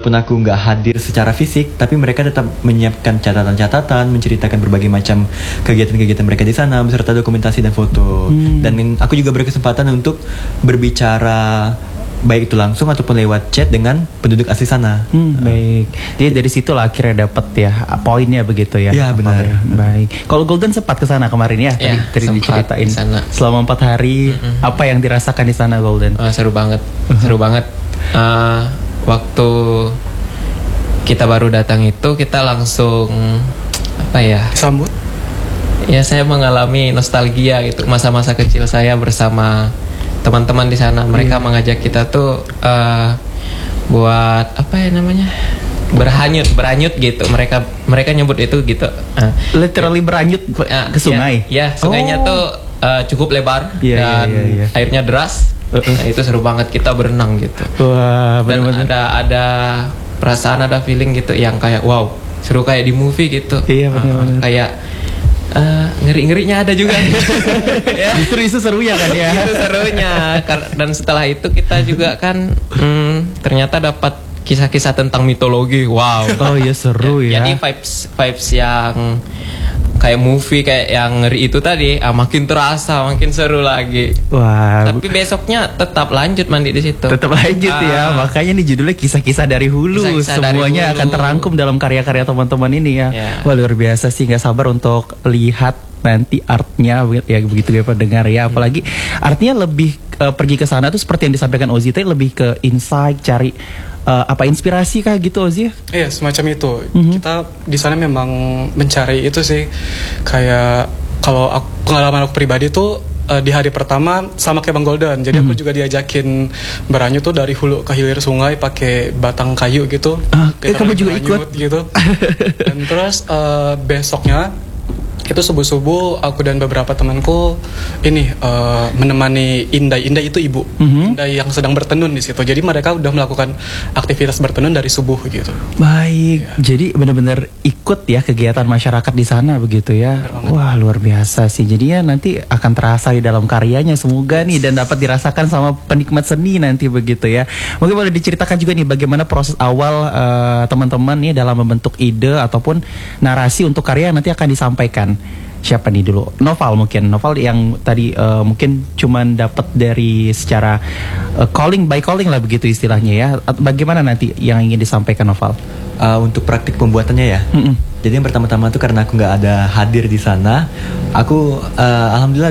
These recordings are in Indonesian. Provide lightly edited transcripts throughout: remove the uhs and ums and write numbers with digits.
walaupun aku nggak hadir secara fisik, tapi mereka tetap menyiapkan catatan-catatan, menceritakan berbagai macam kegiatan-kegiatan mereka di sana beserta dokumentasi dan foto. Dan aku juga berkesempatan untuk berbicara baik itu langsung ataupun lewat chat dengan penduduk asli sana. Baik. Jadi dari situlah akhirnya dapat ya poinnya begitu ya. Iya, benar. Baik. Kalau Golden sempat ke sana kemarin ya? Tadi diceritain. Selama 4 hari apa yang dirasakan di sana Golden? Seru banget. Seru banget. Waktu kita baru datang itu kita langsung apa ya? Sambut. Ya saya mengalami nostalgia gitu, masa-masa kecil saya bersama teman-teman di sana. Mereka mengajak kita tuh buat apa ya namanya, berhanyut gitu. Mereka nyebut itu gitu. Literally berhanyut ke sungai. Ya sungainya tuh cukup lebar dan airnya deras. Nah, itu seru banget, kita berenang gitu. Wah, benar-benar. Dan ada perasaan, ada feeling gitu yang kayak wow, seru kayak di movie gitu. Iya benar-benar. Kayak ngeri-ngerinya ada juga. Ya. Justru itu serunya kan ya. Itu serunya. Dan setelah itu kita juga kan ternyata dapat kisah-kisah tentang mitologi. Wow. Oh iya seru ya. Jadi vibes yang kayak movie, kayak yang ngeri itu tadi, makin terasa, makin seru lagi. Wah. Tapi besoknya tetap lanjut mandi di situ. Tetap lanjut ya. Makanya nih judulnya kisah-kisah dari hulu. Kisah-kisah semuanya dari hulu akan terangkum dalam karya-karya teman-teman ini ya. Wah luar biasa sih, nggak sabar untuk lihat nanti artnya ya, begitu ya pendengar ya. Apalagi artinya lebih pergi ke sana tuh seperti yang disampaikan Ozzy tadi, lebih ke insight, cari apa inspirasi kah gitu Ozzy? Iya semacam itu. Kita di sana memang mencari itu sih. Kayak kalau pengalaman aku pribadi tuh di hari pertama sama kayak Bang Golden. Jadi aku juga diajakin beranyut tuh dari hulu ke hilir sungai pakai batang kayu gitu. Kamu juga ikut gitu. Dan terus besoknya itu subuh-subuh aku dan beberapa temanku ini menemani Indai. Indai itu ibu. Indai yang sedang bertenun di situ. Jadi mereka udah melakukan aktivitas bertenun dari subuh gitu. Baik. Jadi benar-benar ikut ya kegiatan masyarakat di sana begitu ya. Wah luar biasa sih. Jadi ya nanti akan terasa di dalam karyanya semoga nih, dan dapat dirasakan sama penikmat seni nanti begitu ya. Mungkin boleh diceritakan juga nih bagaimana proses awal teman-teman nih dalam membentuk ide ataupun narasi untuk karya yang nanti akan disampaikan. Siapa nih dulu? Noval mungkin. Noval yang tadi mungkin cuman dapat dari secara calling by calling lah begitu istilahnya ya. Bagaimana nanti yang ingin disampaikan Noval? Untuk praktik pembuatannya ya. Jadi yang pertama-tama tuh karena aku nggak ada hadir di sana, aku alhamdulillah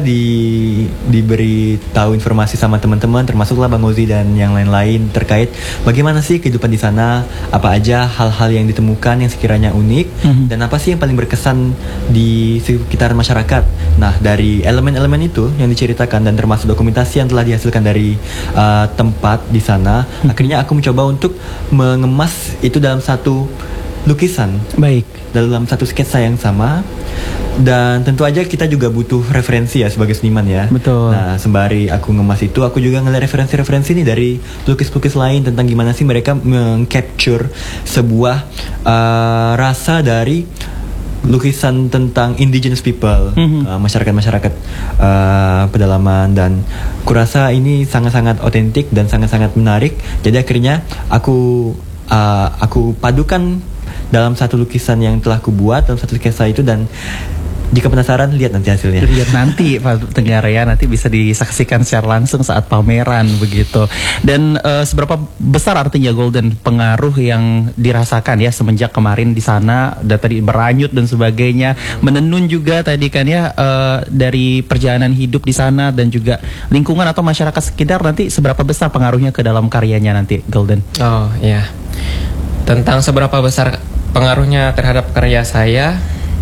diberi tahu informasi sama teman-teman, termasuklah Bang Ozzy dan yang lain-lain terkait bagaimana sih kehidupan di sana, apa aja hal-hal yang ditemukan yang sekiranya unik, dan apa sih yang paling berkesan di sekitar masyarakat. Nah dari elemen-elemen itu yang diceritakan dan termasuk dokumentasi yang telah dihasilkan dari tempat di sana, akhirnya aku mencoba untuk mengemas itu dalam satu lukisan. Baik. Dalam satu sketsa yang sama. Dan tentu aja kita juga butuh referensi ya sebagai seniman ya. Betul. Nah sembari aku ngemas itu, aku juga ngeliat referensi-referensi nih dari pelukis-pelukis lain tentang gimana sih mereka meng-capture sebuah rasa dari lukisan tentang indigenous people, masyarakat-masyarakat pedalaman, dan kurasa ini sangat-sangat otentik dan sangat-sangat menarik. Jadi akhirnya aku padukan dalam satu lukisan yang telah aku buat dalam satu sketsa itu, dan jika penasaran lihat nanti hasilnya. Lihat nanti Pak Tenggara ya, nanti bisa disaksikan secara langsung saat pameran begitu. Dan seberapa besar artinya Golden pengaruh yang dirasakan ya semenjak kemarin di sana, dan tadi beranyut dan sebagainya, menenun juga tadi kan ya, dari perjalanan hidup di sana dan juga lingkungan atau masyarakat sekitar, nanti seberapa besar pengaruhnya ke dalam karyanya nanti Golden? Oh iya. Tentang seberapa besar pengaruhnya terhadap karya saya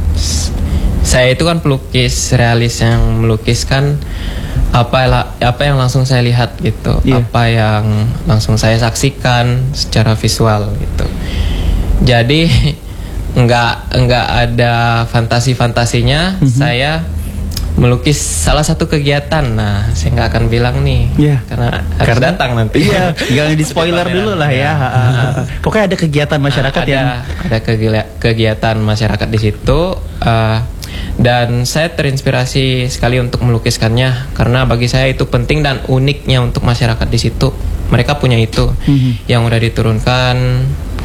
itu kan pelukis realis yang melukiskan apa yang langsung saya lihat gitu, apa yang langsung saya saksikan secara visual gitu. Jadi nggak ada fantasinya. Saya melukis salah satu kegiatan. Nah, saya nggak akan bilang nih, karena harus datang nanti. Iya, jangan di spoiler dulu lah ya. Pokoknya ada kegiatan masyarakat ada kegiatan masyarakat di situ, dan saya terinspirasi sekali untuk melukiskannya karena bagi saya itu penting dan uniknya untuk masyarakat di situ. Mereka punya itu yang udah diturunkan